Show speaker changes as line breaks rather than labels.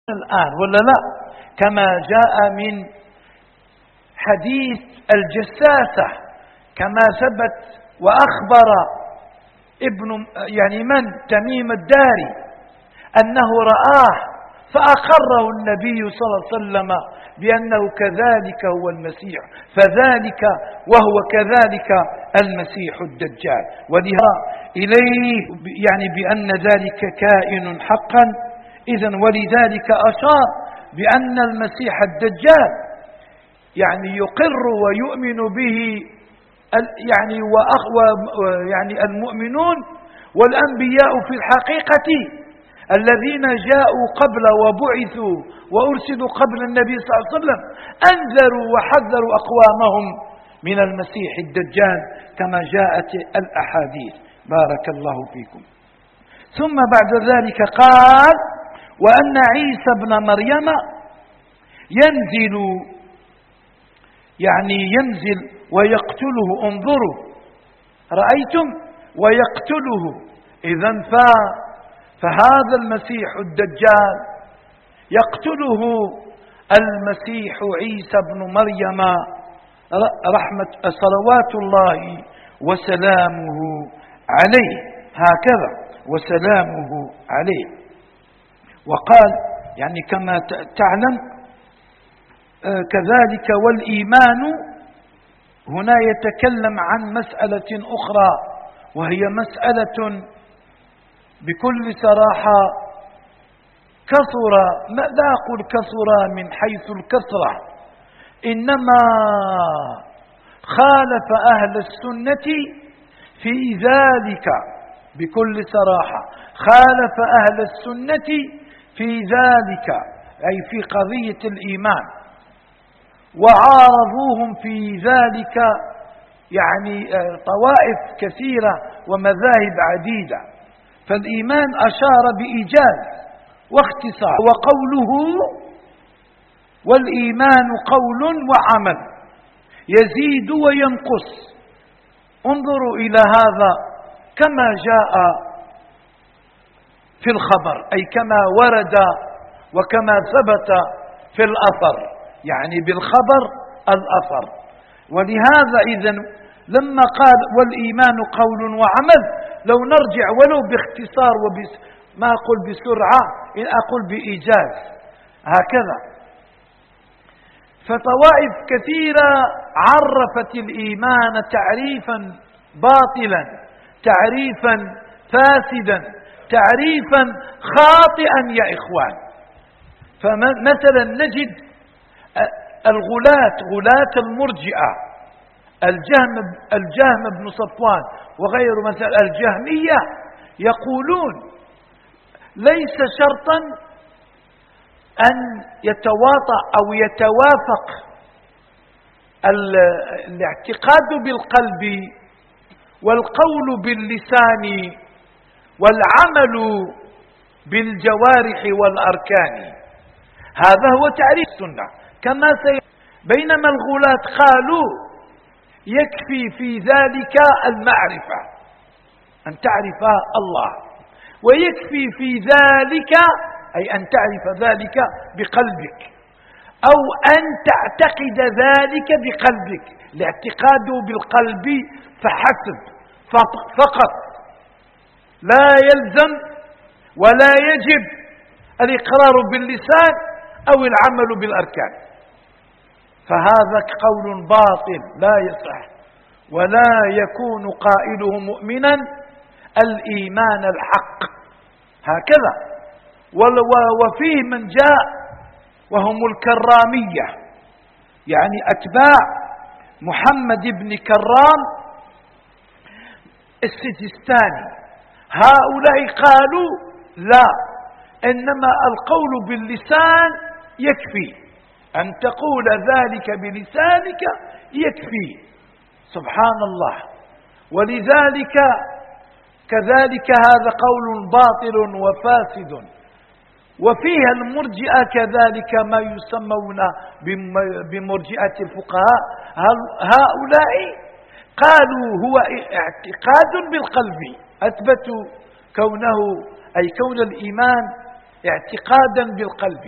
الآن ولا لا؟ كما جاء من حديث الجساسة، كما ثبت وأخبر من تميم الداري أنه رآه فأقره النبي صلى الله عليه وسلم بأنه كذلك هو المسيح، فذلك وهو كذلك المسيح الدجال. ولهذا إليه بأن ذلك كائن حقا. إذن ولذلك أشار بأن المسيح الدجال يقر ويؤمن به المؤمنون والأنبياء في الحقيقة الذين جاءوا قبل وبعثوا وأرسلوا قبل النبي صلى الله عليه وسلم أنذروا وحذروا أقوامهم من المسيح الدجال كما جاءت الأحاديث. بارك الله فيكم. ثم بعد ذلك قال: وأن عيسى ابن مريم ينزل ويقتله. انظروا، رأيتم؟ ويقتله. إذن فهذا المسيح الدجال يقتله المسيح عيسى بن مريم صلوات الله وسلامه عليه، هكذا وسلامه عليه. وقال كما تعلم كذلك والإيمان هنا يتكلم عن مسألة أخرى، وهي مسألة بكل صراحة كثر، لا أقول كثر من حيث الكثرة، إنما خالف أهل السنة في ذلك، بكل صراحة خالف أهل السنة في ذلك، أي في قضية الإيمان، وعارضوهم في ذلك طوائف كثيرة ومذاهب عديدة. فالإيمان أشار بإيجاز واختصار، وقوله والإيمان قول وعمل يزيد وينقص. انظروا إلى هذا كما جاء في الخبر، أي كما ورد وكما ثبت في الأثر، بالخبر الأثر. ولهذا إذن لما قال والإيمان قول وعمل، لو نرجع ولو باختصار ما أقول بسرعة، إن أقول بإيجاز هكذا. فطوائف كثيرة عرفت الإيمان تعريفا باطلا، تعريفا فاسدا، تعريفا خاطئا يا إخوان. فمثلا نجد غلاة المرجئة، الجهم بن صفوان وغير مثل الجهمية، يقولون ليس شرطا أن يتواطأ أو يتوافق الاعتقاد بالقلب والقول باللسان والعمل بالجوارح والأركان. هذا هو تعريف السنة كما بينما الغلاة قالوا يكفي في ذلك المعرفة، أن تعرف الله، ويكفي في ذلك أي أن تعرف ذلك بقلبك، أو أن تعتقد ذلك بقلبك. الاعتقاد بالقلب فحسب فقط، لا يلزم ولا يجب الإقرار باللسان أو العمل بالأركان. فهذا قول باطل لا يصح، ولا يكون قائله مؤمنا الإيمان الحق هكذا. وفيه من جاء وهم الكرامية، أتباع محمد بن كرام السجستاني. هؤلاء قالوا لا، إنما القول باللسان يكفي، أن تقول ذلك بلسانك يكفي. سبحان الله. ولذلك كذلك هذا قول باطل وفاسد. وفيها المرجئة كذلك ما يسمون بمرجئة الفقهاء، هؤلاء قالوا هو اعتقاد بالقلب، أثبتوا كونه أي كون الإيمان اعتقادا بالقلب.